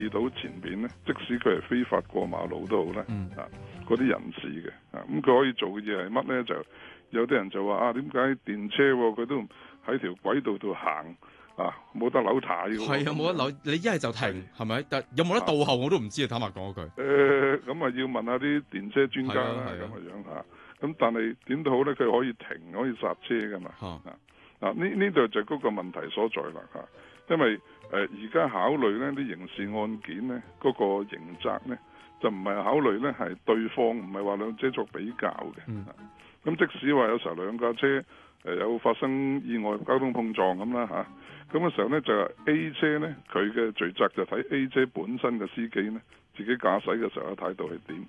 意到前邊咧，即使佢係非法過馬路都好咧，嗰啲人士嘅，咁佢可以做嘅嘢係乜咧？就有啲人就話點解電車佢都喺條軌道度行冇得扭軚嘅？ 係啊，冇得扭，你一係就停，係咪？但有冇得倒後我都唔知啊！坦白講嗰句。 咁要問下啲電車專家啦，咁嘅樣嚇。咁但係點都好咧，佢可以停，可以剎車噶嘛。呢度就嗰個問題所在啦因為而家考慮呢啲刑事案件呢，嗰個刑責呢，就唔係考慮呢係對方，唔係話兩者作比較嘅。咁即使話有時候兩架車有發生意外交通碰撞咁啦咁嘅時候呢，就係 A 車呢，佢嘅罪責就睇 A 車本身嘅司機呢，自己駕駛嘅時候嘅態度係點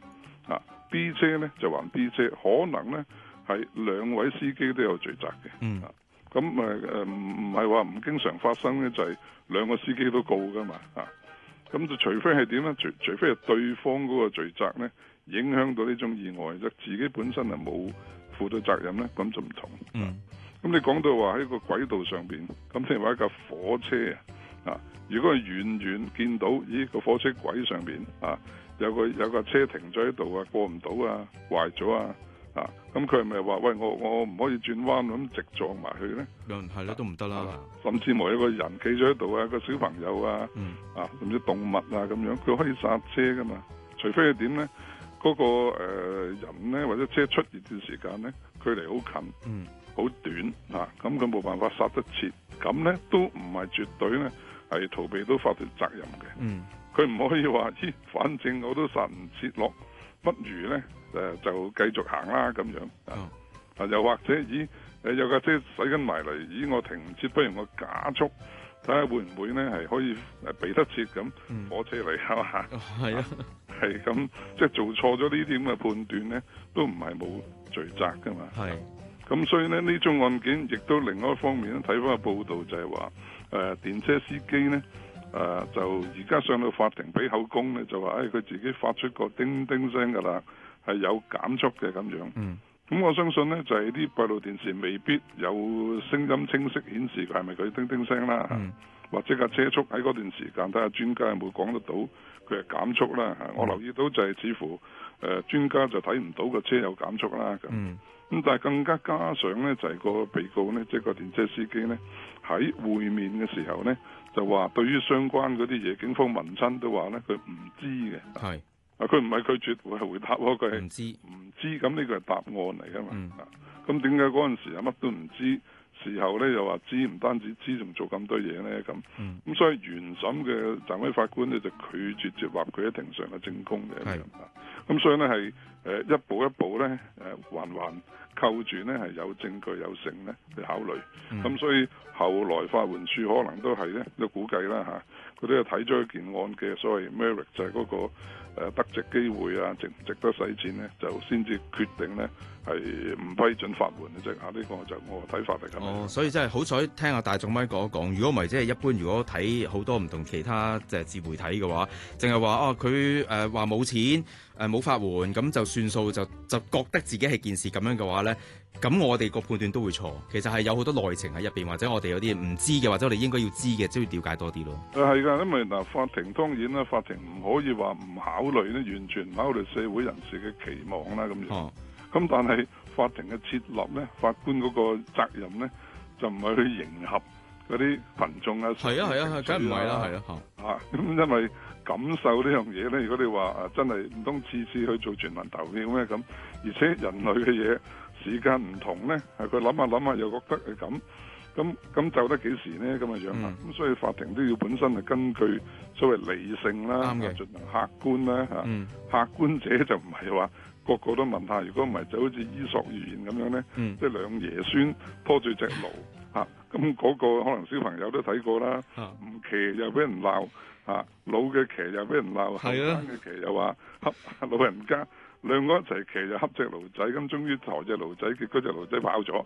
B 車呢就還 B 車，可能呢係兩位司機都有罪責嘅。咁唔係話唔經常發生呢，就係兩個司機都告噶嘛咁就除非係點呢？除非係對方嗰個罪責呢影響到呢種意外，即自己本身係冇負到責任呢，咁就唔同。咁你講到話喺個軌道上邊，咁譬如話一架火車如果係遠遠見到個火車軌上邊有架車停咗喺度過唔到壞咗咁佢係咪話喂我唔可以轉彎咁直撞埋去咧？ 係啦，都唔得啦。 甚至乎有個人企咗喺度個小朋友甚至動物咁樣，佢可以剎車噶嘛？除非係點咧？嗰個人咧或者車出現段時間咧，距離好近，好短咁佢冇辦法剎得切，咁咧都唔係絕對咧係逃避到法律責任嘅。佢唔可以話反正我都剎唔切落，不如咧就繼續行啦咁樣又或者有架車駛緊埋嚟，我停唔切，不如我加速睇下會唔會咧係可以避得切咁火車嚟係嘛？係咁，即係做錯咗呢啲咁嘅判斷咧，都唔係冇罪責噶嘛。咁所以咧呢宗案件亦都另外一方面咧，睇翻個報道就係話電車司機咧就而家上到法庭俾口供咧，就話佢自己發出個叮叮聲噶啦，係有減速嘅咁樣。咁我相信呢，就係啲閉路電視未必有聲音清晰顯示佢係咪佢叮叮聲啦，或者架車速喺嗰段時間睇下專家有冇講得到佢係減速啦。我留意到就係似乎專家就睇唔到個車有減速啦咁但係更加加上呢，就係個被告呢，即係個電車司機呢，喺會面嘅時候呢，就話對於相關嗰啲嘢，警方問親都話呢，佢唔知嘅。佢唔係拒絕回答喎，佢係唔知，咁呢個係答案嚟噶嘛？咁點解嗰陣時乜都唔知，事後咧又話知，唔單止知，仲做咁多嘢咧咁？咁所以原審嘅暫委法官咧就拒絕接納佢喺庭上嘅證供嘅。咁所以呢，係一步一步咧環扣住呢，係有證據有證咧去考慮。咁所以後來法援處可能都係咧都估計啦佢都係睇咗一件案嘅所謂 merit 就係嗰個得值機會值唔值得使錢呢，就先至決定呢係唔批准法援嘅啫。呢個就我嘅睇法嚟㗎。 所以真係好彩聽阿大眾咪講一講。如果唔係，即係一般如果睇好多唔同其他即係自媒體嘅話，淨係話佢話冇錢冇法援咁就算數，就覺得自己係件事咁樣嘅話咧，咁我哋個判斷都會錯。其實係有好多內情喺入邊，或者我哋有啲唔知嘅，或者我哋應該要知嘅，都要了解多啲咯。 係㗎，因為法庭當然啦，法庭唔可以話唔考慮咧，完全唔考慮社會人士嘅期望啦咁樣。咁但係法庭嘅設立咧，法官嗰個責任咧，就唔係去迎合嗰啲群眾啊。 係啊，梗唔係啦，係啊。 咁因為感受呢樣嘢咧，如果你話真係唔通次次去做全民投票咩咁？而且人類嘅嘢時間唔同咧，係佢諗下又覺得係咁就得幾時呢？咁嘅樣咁所以法庭都要本身係根據所謂理性啦，進行客觀啦客觀者就唔係話個個都問下，如果唔係就好似伊索寓言咁樣咧，即係兩爺孫拖住隻驢咁嗰個可能小朋友都睇過啦，唔騎又俾人鬧老嘅騎又俾人鬧，後生嘅騎又話恰老人家，兩個一齊騎就恰隻驢仔，咁終於抬隻驢仔，結果隻驢仔跑咗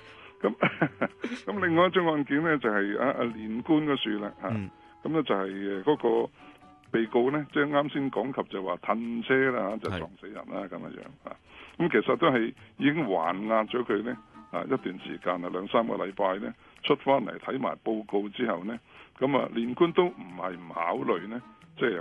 咁另外一宗案件咧就係連官嗰樹啦咁咧就係嗰個被告咧，即係啱先講及就話褪車啦就撞死人啦咁嘅樣咁其實都係已經還押咗佢咧一段時間2-3個禮拜咧，出翻嚟睇埋報告之後咧，咁連官都唔係唔考慮咧，